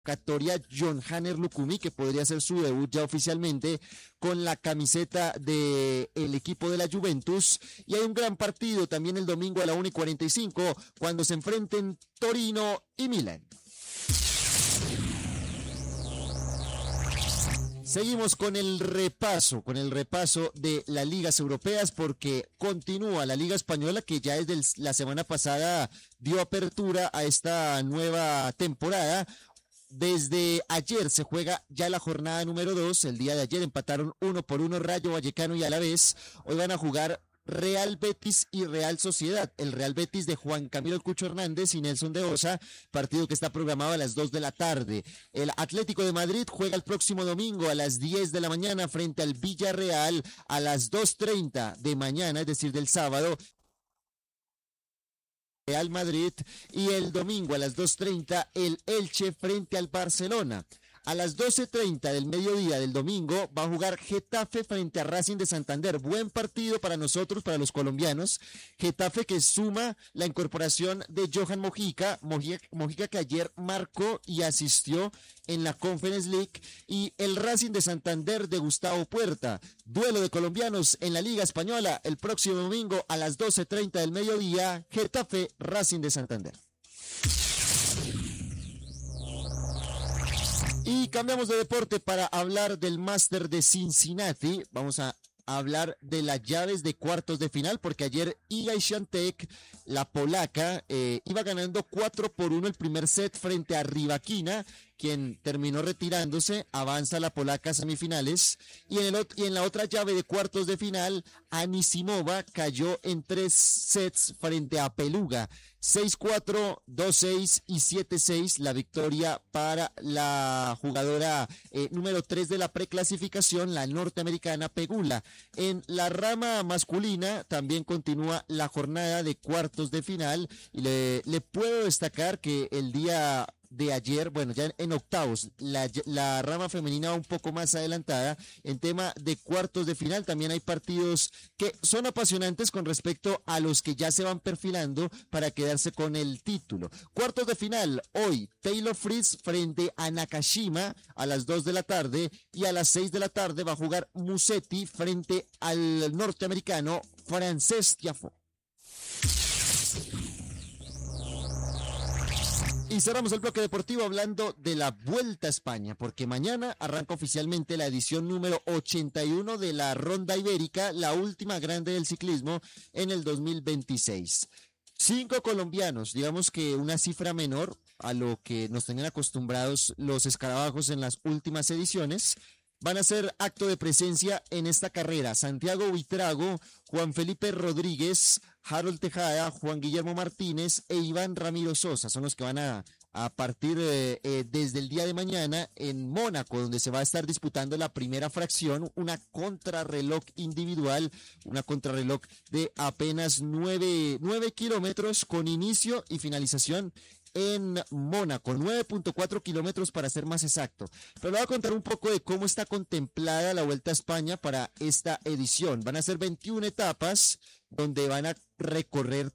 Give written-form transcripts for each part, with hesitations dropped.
convocatoria John Hanner Lukumi, que podría ser su debut ya oficialmente con la camiseta del equipo de la Juventus. Y hay un gran partido también el domingo a la 1:45 cuando se enfrenten Torino y Milan. Seguimos con el repaso de las ligas europeas, porque continúa la Liga Española, que ya desde la semana pasada dio apertura a esta nueva temporada. Desde ayer se juega ya la jornada número 2. El día de ayer empataron 1-1 Rayo Vallecano y Alavés. Hoy van a jugar Real Betis y Real Sociedad. El Real Betis de Juan Camilo El Cucho Hernández y Nelson de Osa, partido que está programado a las 2 de la tarde. El Atlético de Madrid juega el próximo domingo a las 10 de la mañana frente al Villarreal a las 2:30 de mañana, es decir, del sábado. Real Madrid, y el domingo a las 2:30 el Elche frente al Barcelona. A las 12:30 del mediodía del domingo va a jugar Getafe frente a Racing de Santander. Buen partido para nosotros, para los colombianos. Getafe que suma la incorporación de Johan Mojica que ayer marcó y asistió en la Conference League, y el Racing de Santander de Gustavo Puerta. Duelo de colombianos en la Liga Española el próximo domingo a las 12:30 del mediodía, Getafe Racing de Santander. Y cambiamos de deporte para hablar del Master de Cincinnati. Vamos a hablar de las llaves de cuartos de final, porque ayer Iga Świątek, la polaca, iba ganando 4-1 el primer set frente a Rybakina, quien terminó retirándose. Avanza la polaca a semifinales, y en la otra llave de cuartos de final, Anisimova cayó en 3 sets frente a Peluga. 6-4, 2-6 y 7-6, la victoria para la jugadora número 3 de la preclasificación, la norteamericana Pegula. En la rama masculina también continúa la jornada de cuartos de final, y le puedo destacar que el día de ayer, bueno, ya en octavos, la rama femenina va un poco más adelantada. En tema de cuartos de final también hay partidos que son apasionantes con respecto a los que ya se van perfilando para quedarse con el título. Cuartos de final, hoy, Taylor Fritz frente a Nakashima a las 2 de la tarde, y a las 6 de la tarde va a jugar Musetti frente al norteamericano Frances Tiafoe. Y cerramos el bloque deportivo hablando de la Vuelta a España, porque mañana arranca oficialmente la edición número 81 de la Ronda Ibérica, la última grande del ciclismo en el 2026. 5 colombianos, digamos que una cifra menor a lo que nos tenían acostumbrados los escarabajos en las últimas ediciones, van a hacer acto de presencia en esta carrera. Santiago Buitrago, Juan Felipe Rodríguez, Harold Tejada, Juan Guillermo Martínez e Iván Ramiro Sosa son los que van a partir desde el día de mañana en Mónaco, donde se va a estar disputando la primera fracción, una contrarreloj individual, una contrarreloj de apenas 9 kilómetros con inicio y finalización en Mónaco, 9.4 kilómetros para ser más exacto. Pero le voy a contar un poco de cómo está contemplada la Vuelta a España para esta edición. Van a ser 21 etapas, donde van a recorrer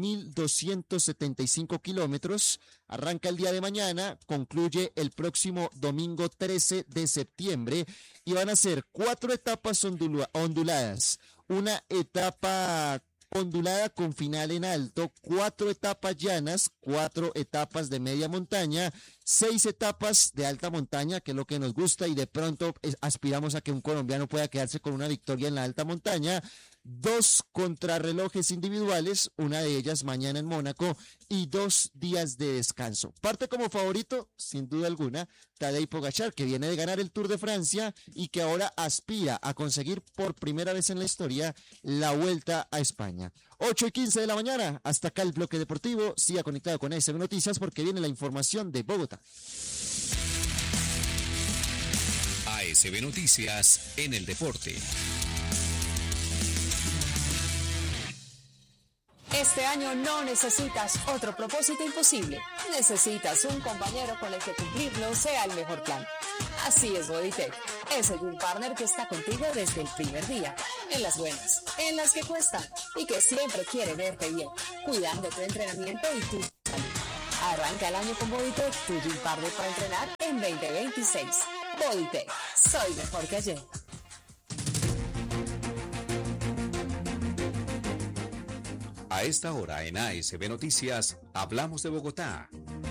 3.275 kilómetros. Arranca el día de mañana, concluye el próximo domingo 13 de septiembre, y van a ser 4 etapas onduladas, una etapa ondulada con final en alto, 4 etapas llanas, 4 etapas de media montaña, 6 etapas de alta montaña, que es lo que nos gusta, y de pronto aspiramos a que un colombiano pueda quedarse con una victoria en la alta montaña. 2 contrarrelojes individuales, una de ellas mañana en Mónaco, y 2 días de descanso. Parte como favorito, sin duda alguna, Tadej Pogačar, que viene de ganar el Tour de Francia y que ahora aspira a conseguir por primera vez en la historia la Vuelta a España. 8:15 de la mañana, hasta acá el bloque deportivo. Siga conectado con ASB Noticias, porque viene la información de Bogotá. ASB Noticias en el deporte. Este año no necesitas otro propósito imposible. Necesitas un compañero con el que cumplirlo sea el mejor plan. Así es Bodytech. Es el Gym Partner que está contigo desde el primer día. En las buenas, en las que cuestan y que siempre quiere verte bien, cuidando tu entrenamiento y tu salud. Arranca el año con Bodytech, tu gym partner para entrenar en 2026. Bodytech, soy mejor que ayer. A esta hora en ASB Noticias, hablamos de Bogotá.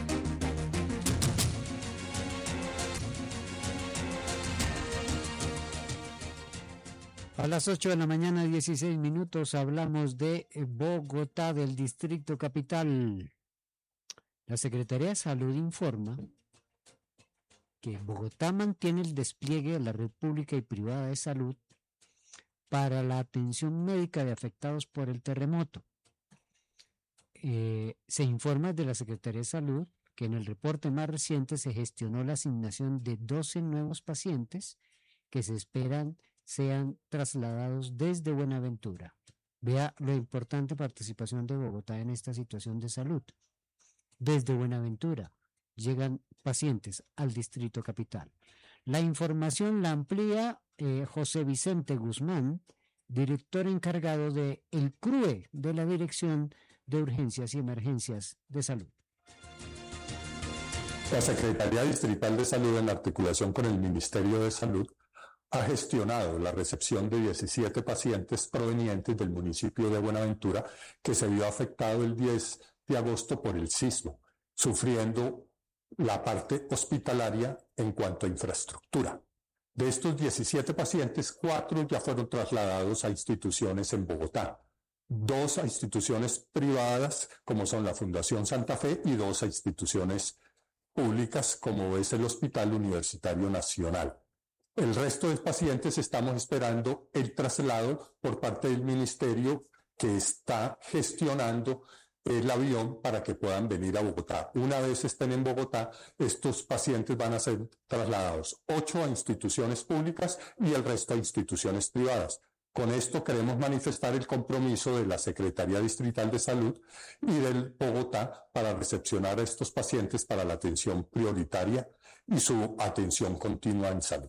A las 8 de la mañana, 16 minutos, hablamos de Bogotá, del Distrito Capital. La Secretaría de Salud informa que Bogotá mantiene el despliegue de la red pública y privada de salud para la atención médica de afectados por el terremoto. Se informa de la Secretaría de Salud que en el reporte más reciente se gestionó la asignación de 12 nuevos pacientes que se esperan sean trasladados desde Buenaventura. Vea la importante participación de Bogotá en esta situación de salud. Desde Buenaventura llegan pacientes al Distrito Capital. La información la amplía José Vicente Guzmán, director encargado de el CRUE de la Dirección de Urgencias y Emergencias de Salud. La Secretaría Distrital de Salud, en articulación con el Ministerio de Salud, ha gestionado la recepción de 17 pacientes provenientes del municipio de Buenaventura que se vio afectado el 10 de agosto por el sismo, sufriendo la parte hospitalaria en cuanto a infraestructura. De estos 17 pacientes, 4 ya fueron trasladados a instituciones en Bogotá, 2 a instituciones privadas como son la Fundación Santa Fe y 2 a instituciones públicas como es el Hospital Universitario Nacional. El resto de pacientes estamos esperando el traslado por parte del ministerio que está gestionando el avión para que puedan venir a Bogotá. Una vez estén en Bogotá, estos pacientes van a ser trasladados 8 a instituciones públicas y el resto a instituciones privadas. Con esto queremos manifestar el compromiso de la Secretaría Distrital de Salud y del Bogotá para recepcionar a estos pacientes para la atención prioritaria y su atención continua en salud.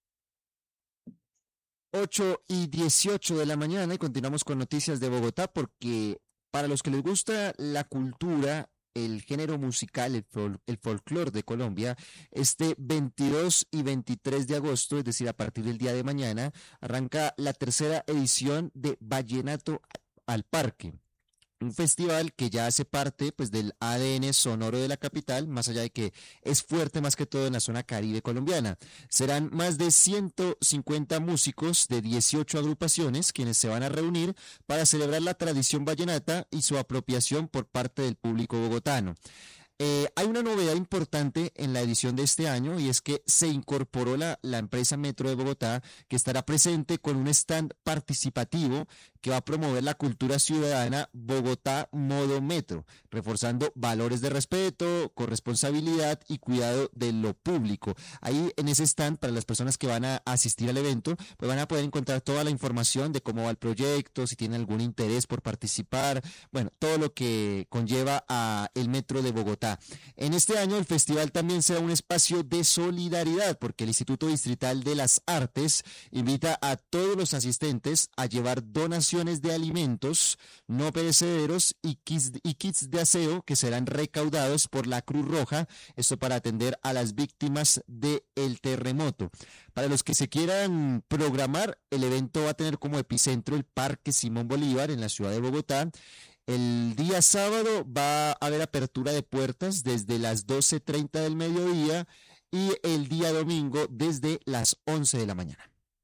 8:18 de la mañana y continuamos con noticias de Bogotá porque para los que les gusta la cultura, el género musical, el folclore de Colombia, este 22 y 23 de agosto, es decir, a partir del día de mañana, arranca la tercera edición de Vallenato al Parque. Un festival que ya hace parte pues del ADN sonoro de la capital, más allá de que es fuerte más que todo en la zona caribe colombiana. Serán más de 150 músicos de 18 agrupaciones quienes se van a reunir para celebrar la tradición vallenata y su apropiación por parte del público bogotano. Hay una novedad importante en la edición de este año y es que se incorporó la empresa Metro de Bogotá, que estará presente con un stand participativo que va a promover la cultura ciudadana Bogotá Modo Metro, reforzando valores de respeto, corresponsabilidad y cuidado de lo público. Ahí en ese stand, para las personas que van a asistir al evento, pues van a poder encontrar toda la información de cómo va el proyecto, si tienen algún interés por participar, bueno, todo lo que conlleva a el Metro de Bogotá. En este año el festival también será un espacio de solidaridad porque el Instituto Distrital de las Artes invita a todos los asistentes a llevar donaciones de alimentos no perecederos y kits de aseo que serán recaudados por la Cruz Roja, esto para atender a las víctimas del terremoto. Para los que se quieran programar, el evento va a tener como epicentro el Parque Simón Bolívar en la ciudad de Bogotá. El día sábado va a haber apertura de puertas desde las 12:30 del mediodía y el día domingo desde las 11 de la mañana.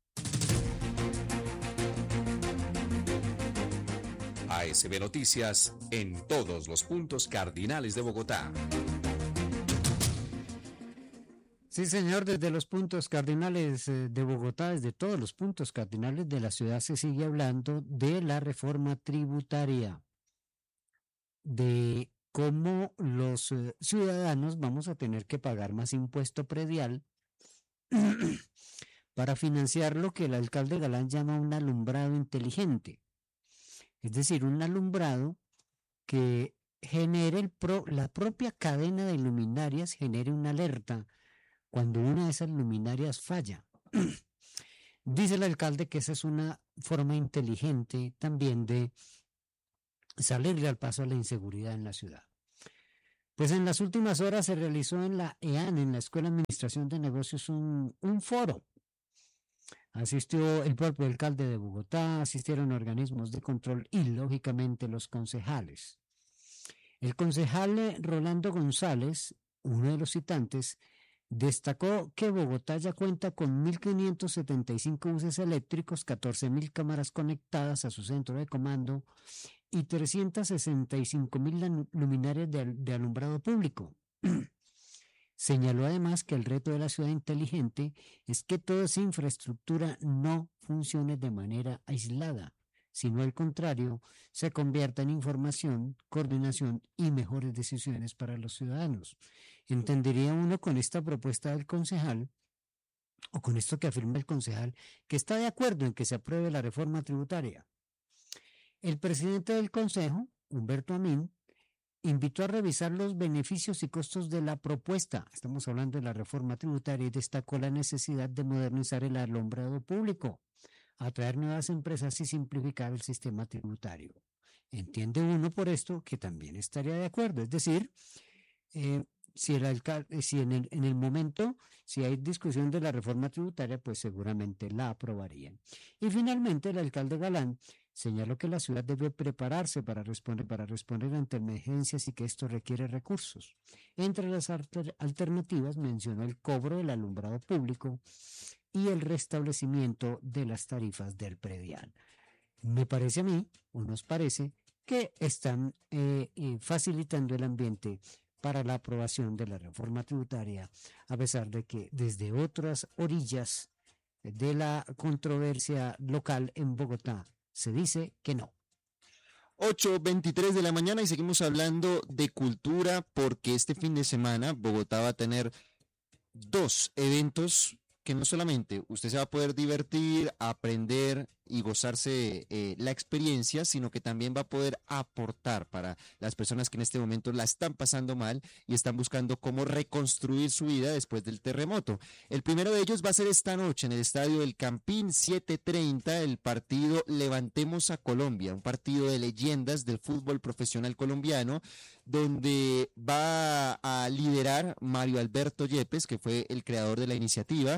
ASB Noticias en todos los puntos cardinales de Bogotá. Sí, señor, desde los puntos cardinales de Bogotá, desde todos los puntos cardinales de la ciudad se sigue hablando de la reforma tributaria, de cómo los ciudadanos vamos a tener que pagar más impuesto predial para financiar lo que el alcalde Galán llama un alumbrado inteligente. Es decir, un alumbrado que genere la propia cadena de luminarias, genere una alerta cuando una de esas luminarias falla. Dice el alcalde que esa es una forma inteligente también de salirle al paso a la inseguridad en la ciudad. Pues en las últimas horas se realizó en la EAN, en la Escuela de Administración de Negocios, un foro. Asistió el propio alcalde de Bogotá, asistieron organismos de control y, lógicamente, los concejales. El concejal Rolando González, uno de los citantes, destacó que Bogotá ya cuenta con 1.575 buses eléctricos, 14.000 cámaras conectadas a su centro de comando y 365.000 luminarias de alumbrado público. Señaló además que el reto de la ciudad inteligente es que toda esa infraestructura no funcione de manera aislada, sino al contrario, se convierta en información, coordinación y mejores decisiones para los ciudadanos. Entendería uno con esta propuesta del concejal, o con esto que afirma el concejal, que está de acuerdo en que se apruebe la reforma tributaria. El presidente del Consejo, Humberto Amín, invitó a revisar los beneficios y costos de la propuesta. Estamos hablando de la reforma tributaria y destacó la necesidad de modernizar el alumbrado público, atraer nuevas empresas y simplificar el sistema tributario. Entiende uno por esto que también estaría de acuerdo. Es decir, si el alcalde, si en el momento, si hay discusión de la reforma tributaria, pues seguramente la aprobarían. Y finalmente el alcalde Galán señaló que la ciudad debe prepararse para responder ante emergencias y que esto requiere recursos. Entre las alternativas mencionó el cobro del alumbrado público y el restablecimiento de las tarifas del predial. Me parece a mí, o nos parece, que están facilitando el ambiente para la aprobación de la reforma tributaria, a pesar de que desde otras orillas de la controversia local en Bogotá se dice que no. 8:23 de la mañana y seguimos hablando de cultura porque este fin de semana Bogotá va a tener 2 eventos que no solamente usted se va a poder divertir, aprender y gozarse la experiencia, sino que también va a poder aportar para las personas que en este momento la están pasando mal y están buscando cómo reconstruir su vida después del terremoto. El primero de ellos va a ser esta noche en el Estadio del Campín, 7:30, el partido Levantemos a Colombia, un partido de leyendas del fútbol profesional colombiano, donde va a liderar Mario Alberto Yepes, que fue el creador de la iniciativa.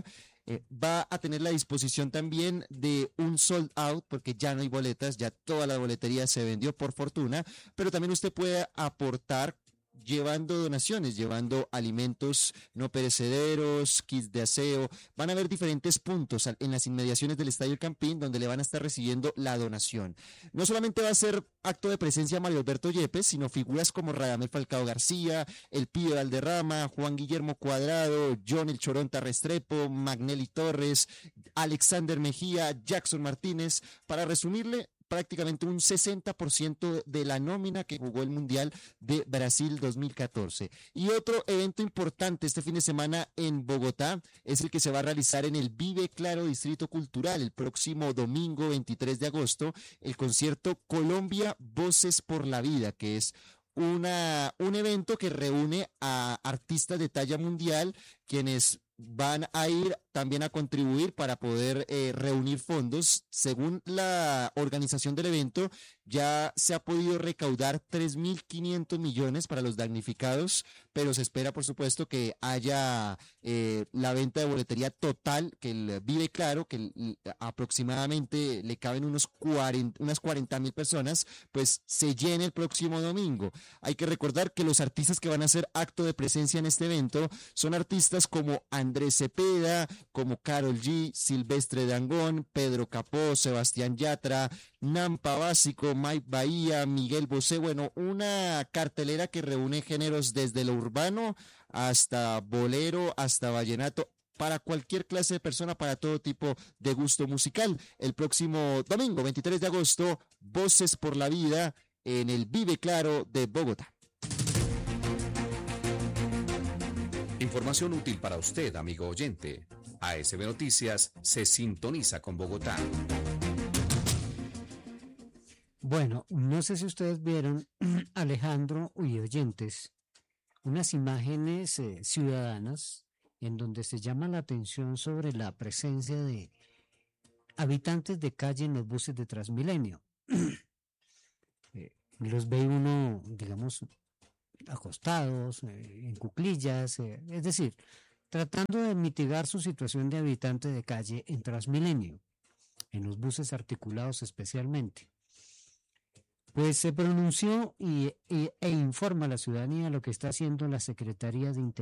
Va a tener la disposición también de un sold out, porque ya no hay boletas, ya toda la boletería se vendió por fortuna, pero también usted puede aportar llevando donaciones, llevando alimentos no perecederos, kits de aseo. Van a haber diferentes puntos en las inmediaciones del Estadio Campín donde le van a estar recibiendo la donación. No solamente va a ser acto de presencia Mario Alberto Yepes, sino figuras como Radamel Falcao García, El Pío Valderrama, Juan Guillermo Cuadrado, John El Choronta Restrepo, Magnelli Torres, Alexander Mejía, Jackson Martínez. Para resumirle, prácticamente un 60% de la nómina que jugó el Mundial de Brasil 2014. Y otro evento importante este fin de semana en Bogotá es el que se va a realizar en el Vive Claro Distrito Cultural el próximo domingo 23 de agosto, el concierto Colombia Voces por la Vida, que es un evento que reúne a artistas de talla mundial, quienes van a ir también a contribuir para poder reunir fondos. Según la organización del evento, ya se ha podido recaudar 3.500 millones para los damnificados, pero se espera, por supuesto, que haya la venta de boletería total, que el Vive Claro, que aproximadamente le caben unas 40.000 personas, pues se llene el próximo domingo. Hay que recordar que los artistas que van a hacer acto de presencia en este evento son artistas como Andrés Cepeda, como Karol G, Silvestre Dangond, Pedro Capó, Sebastián Yatra, Nampa Básico, Mike Bahía, Miguel Bosé. Bueno, una cartelera que reúne géneros desde lo urbano hasta bolero, hasta vallenato, para cualquier clase de persona, para todo tipo de gusto musical. El próximo domingo, 23 de agosto, Voces por la Vida en el Vive Claro de Bogotá. Información útil para usted, amigo oyente. ASB Noticias se sintoniza con Bogotá. Bueno, no sé si ustedes vieron, Alejandro y oyentes, unas imágenes ciudadanas en donde se llama la atención sobre la presencia de habitantes de calle en los buses de Transmilenio. Los ve uno, digamos, acostados, en cuclillas, es decir, tratando de mitigar su situación de habitante de calle en Transmilenio, en los buses articulados especialmente. Pues se pronunció e informa a la ciudadanía lo que está haciendo la Secretaría de Interior